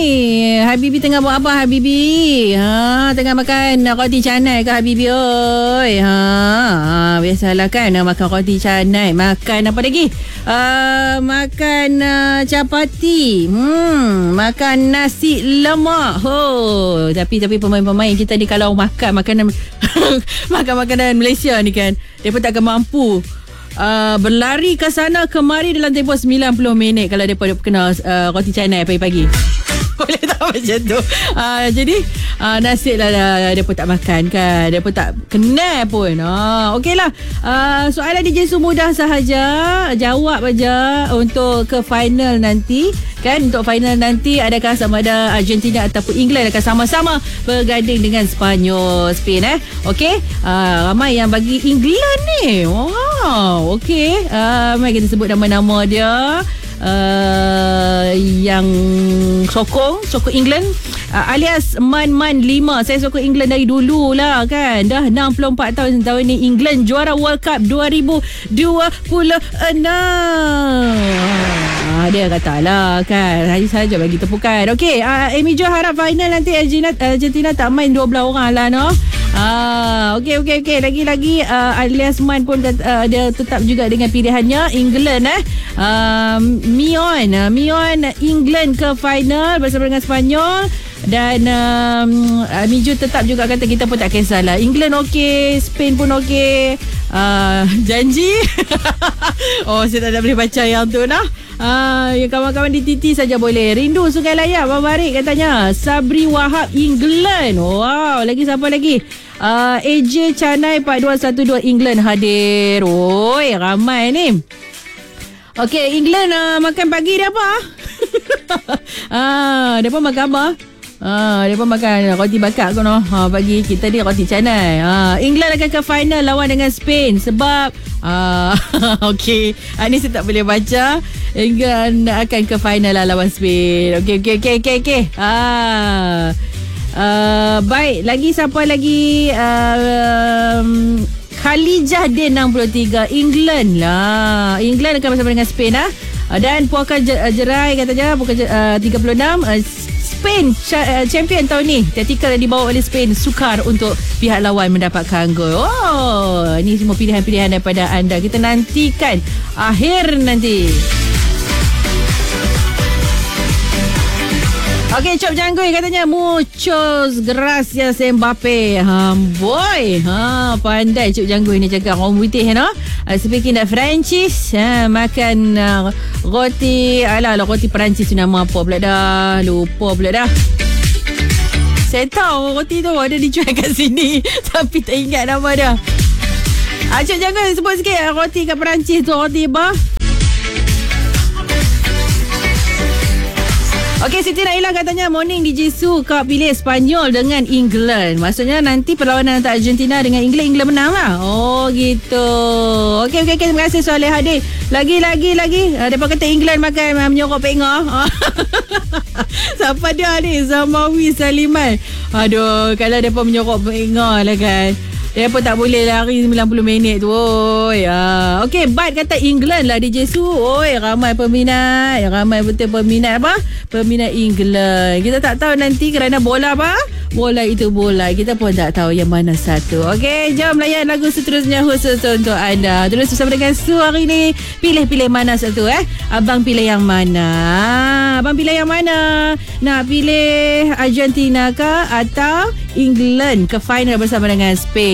Habibi tengah buat apa Habibi? Tengah makan roti canai ke Habibi oi? Biasalah kan makan roti canai. Makan apa lagi? Makan chapati. Makan nasi lemak. Tapi pemain-pemain kita ni kalau makan makanan makan makanan Malaysia ni kan, mereka takkan mampu berlari ke sana kemari dalam tempoh 90 minit kalau mereka kena roti canai pagi-pagi. Boleh tak macam tu? Jadi nasib lah mereka tak makan kan, mereka tak kenal pun. Okey lah, soalan DJ Su mudah sahaja. Jawab aja untuk ke final nanti kan. Untuk final nanti adakah sama ada Argentina ataupun England akan sama-sama berganding dengan Spain. Okey, ramai yang bagi England ni. Wow, okey. Mari kita sebut nama-nama dia. Yang sokong England, alias Man 5. Saya sokong England dari dulu lah kan. Dah 64 tahun ni England juara World Cup 2026. Dia kata lah kan, hari saja bagi tepukan. Okey, Amy Jo harap final nanti Argentina tak main 12 orang lah no. Okey. Lagi-lagi alias Man pun dia tetap juga dengan pilihannya England. Mion England ke final bersama dengan Sepanyol. Dan Miju tetap juga kata kita pun tak kisahlah. England okey, Spain pun okey. Janji. Saya tak boleh baca yang tu nah. Yang kawan-kawan di TT saja boleh. Rindu Sungai Layak Babarik katanya. Sabri Wahab England. Wow, lagi siapa lagi? AJ Canai 4212 England hadir. Oi, ramai ni. Okey, England makan pagi dia apa? Dia pun makan apa? Dia pun makan roti bakar kono. Pagi kita ni roti canai. England akan ke final lawan dengan Spain sebab okey, ni saya tak boleh baca. England akan ke final lah lawan Spain. Okey. Baik, lagi siapa lagi? Khalijah Din 63 England lah. England akan bersama dengan Spain dan Puaka Jerai katanya Puaka 36 Spain champion tahun ni. Taktikal yang dibawa oleh Spain sukar untuk pihak lawan mendapatkan gol. Ini semua pilihan-pilihan daripada anda. Kita nantikan akhir nanti. Okey, Cop Janggui katanya muchos gracias Mbappe. Boy. Pandai Cop Janggui ni cakap orang putih no. Speaking of Francis, makan roti, roti Perancis nama apa pula dah. Lupa pula dah. Saya tahu roti tu ada dijual kat sini tapi tak ingat nama dia. Cop Janggui sebut sikit roti kat Perancis tu roti apa? Okey, Siti Naila katanya morning DJ Su kau pilih Sepanyol dengan England. Maksudnya nanti perlawanan antara Argentina dengan England menang lah. Oh gitu. Okey. Terima kasih Soleh hadir. Lagi. Depa kata England makan menyorok pengah. Siapa dia ni? Zamawi Saliman. Aduh, kalau depa menyorok pengah lah kan. Dia pun tak boleh lari 90 minit tu. Okey, Bad kata England lah DJ Su. Ramai peminat. Ramai betul peminat apa? Peminat England. Kita tak tahu nanti kerana bola apa? Bola itu bola. Kita pun tak tahu yang mana satu. Okey, jom layan lagu seterusnya khusus untuk anda. Terus bersama dengan Su hari ni. Pilih mana satu Abang pilih yang mana? Nak pilih Argentina ke atau England ke final bersama dengan Spain?